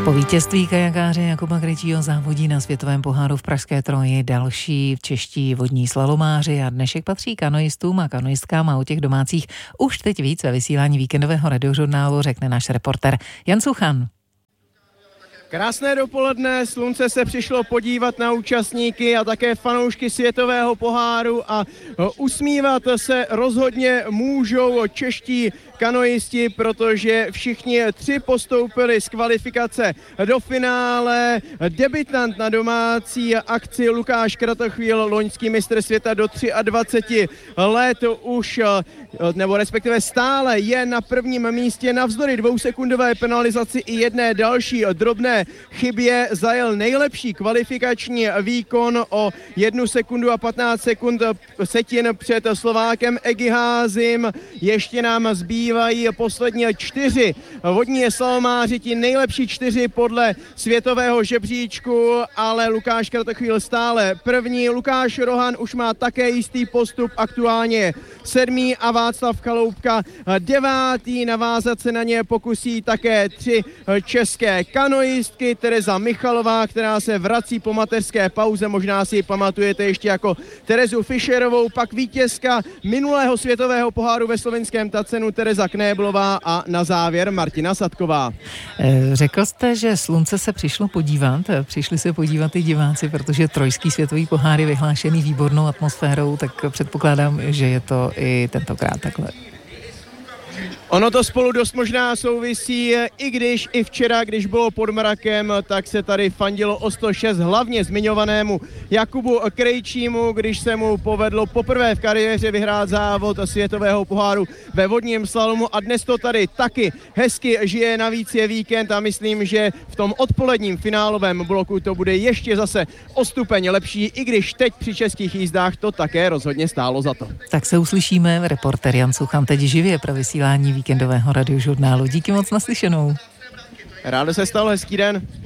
Po vítězství kajakáře Jakuba Krejčího závodí na světovém poháru v Pražské Troji další čeští vodní slalomáři a dnešek patří kanoistům a kanoistkám a o těch domácích už teď víc ve vysílání víkendového radiožurnálu řekne náš reporter Jan Suchan. Krásné dopoledne, slunce se přišlo podívat na účastníky a také fanoušky světového poháru a usmívat se rozhodně můžou čeští kanoisti, protože všichni 3 postoupili z kvalifikace do finále. Debutant na domácí akci Lukáš Kratochvíl, loňský mistr světa do 23 let už, nebo respektive stále je na prvním místě navzdory 2sekundové penalizaci i jedné další drobné chybě. Zajel nejlepší kvalifikační výkon o 1 sekundu a 15 setin před Slovákem Egiházim. Ještě nám zbývají poslední 4 vodní slalomáři, ti nejlepší 4 podle světového žebříčku, ale Lukáš Kratochvíl stále první. Lukáš Rohan už má také jistý postup, aktuálně 7. a Václav Chaloupka 9. Navázat se na ně pokusí také 3 české kanoistky. Tereza Michalová, která se vrací po mateřské pauze, možná si ji pamatujete ještě jako Terezu Fischerovou, pak vítězka minulého světového poháru ve slovinském Tacenu Tereza Knéblová a na závěr Martina Sadková. Řekl jste, že slunce se přišlo podívat, přišli se podívat i diváci, protože trojský světový pohár je vyhlášený výbornou atmosférou, tak předpokládám, že je to i tentokrát takhle. Ono to spolu dost možná souvisí, i když i včera, když bylo pod mrakem, tak se tady fandilo o 106 hlavně zmiňovanému Jakubu Krejčímu, když se mu povedlo poprvé v kariéře vyhrát závod světového poháru ve vodním slalomu a dnes to tady taky hezky žije, navíc je víkend a myslím, že v tom odpoledním finálovém bloku to bude ještě zase o stupeň lepší, i když teď při českých jízdách to také rozhodně stálo za to. Tak se uslyšíme, reporter Jan Suchan teď živě pro vysílání víkendového radiožurnálu. Díky moc, naslyšenou. Rádo se stalo, hezký den.